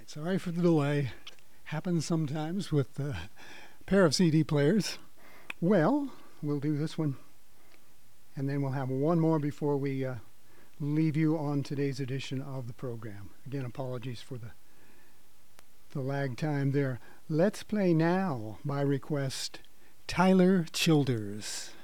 Sorry for the delay. Happens sometimes with a pair of CD players. Well, we'll do this one, and then we'll have one more before we leave you on today's edition of the program. Again, apologies for the lag time there. Let's play now, by request, Tyler Childers.